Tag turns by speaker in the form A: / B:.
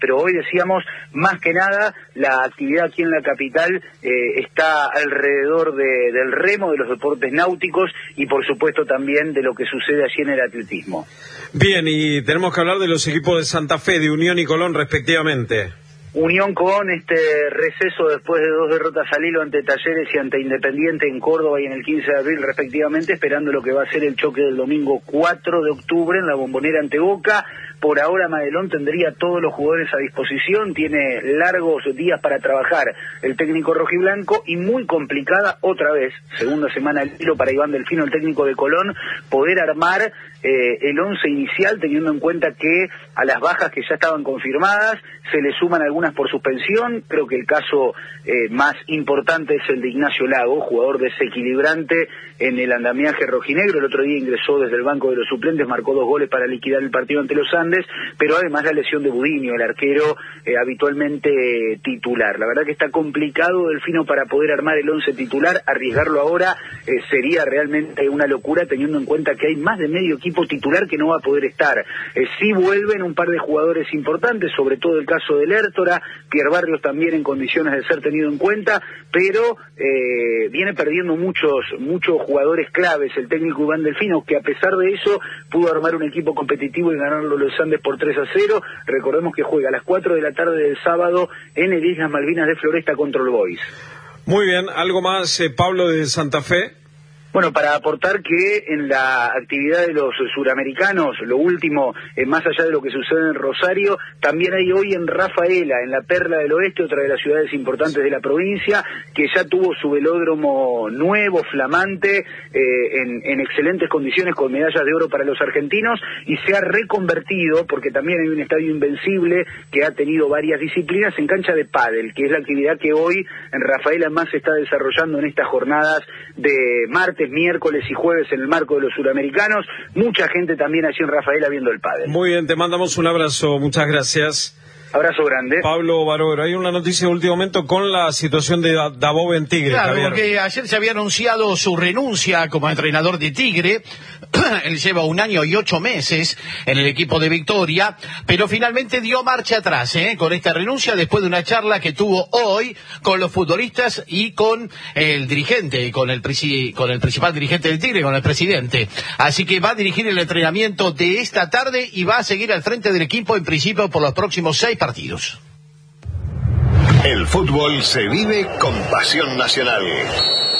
A: pero hoy decíamos, más que nada, la actividad aquí en la capital está alrededor del remo, de los deportes náuticos y por supuesto también de lo que sucede allí en el atletismo.
B: Bien, y tenemos que hablar de los equipos de Santa Fe, de Unión y Colón respectivamente.
A: Unión con este receso después de 2 derrotas al hilo ante Talleres y ante Independiente en Córdoba y en el 15 de abril respectivamente, esperando lo que va a ser el choque del domingo 4 de octubre en la Bombonera ante Boca. Por ahora Madelón tendría todos los jugadores a disposición, tiene largos días para trabajar el técnico rojiblanco y muy complicada otra vez, segunda semana al hilo para Iván Delfino, el técnico de Colón, poder armar el 11 inicial, teniendo en cuenta que a las bajas que ya estaban confirmadas se le suman algunas por suspensión. Creo que el caso más importante es el de Ignacio Lago, jugador desequilibrante en el andamiaje rojinegro. El otro día ingresó desde el banco de los suplentes, marcó 2 goles para liquidar el partido ante los Andes, pero además la lesión de Budiño, el arquero habitualmente titular. La verdad que está complicado, Delfino, para poder armar el 11 titular. Arriesgarlo ahora sería realmente una locura, teniendo en cuenta que hay más de medio equipo titular que no va a poder estar. Sí vuelven un par de jugadores importantes, sobre todo el caso de Lertora, Pierre Barrios también en condiciones de ser tenido en cuenta, pero viene perdiendo muchos jugadores claves el técnico Iván Delfino, que a pesar de eso pudo armar un equipo competitivo y ganarlo los Andes por 3-0. Recordemos que juega a las 4 de la tarde del sábado en el Islas Malvinas de Floresta contra el Boys.
B: Muy bien, ¿algo más, Pablo, de Santa Fe?
A: Bueno, para aportar que en la actividad de los suramericanos, lo último, más allá de lo que sucede en Rosario, también hay hoy en Rafaela, en la Perla del Oeste, otra de las ciudades importantes de la provincia, que ya tuvo su velódromo nuevo, flamante, en excelentes condiciones, con medallas de oro para los argentinos, y se ha reconvertido, porque también hay un estadio invencible que ha tenido varias disciplinas, en cancha de pádel, que es la actividad que hoy en Rafaela más se está desarrollando en estas jornadas de martes, miércoles y jueves en el marco de los suramericanos. Mucha gente también allí en Rafaela viendo el pádel.
B: Muy bien, te mandamos un abrazo, muchas gracias.
A: Abrazo grande.
B: Pablo Barovero, hay una noticia de último momento con la situación de Dabov en Tigre.
C: Claro,
B: Javier.
C: porque ayer se había anunciado su renuncia como entrenador de Tigre. Él lleva 1 año y 8 meses en el equipo de Victoria, pero finalmente dio marcha atrás con esta renuncia después de una charla que tuvo hoy con los futbolistas y con el dirigente, con el principal dirigente del Tigre, con el presidente. Así que va a dirigir el entrenamiento de esta tarde y va a seguir al frente del equipo en principio por los próximos 6 partidos.
D: El fútbol se vive con pasión nacional.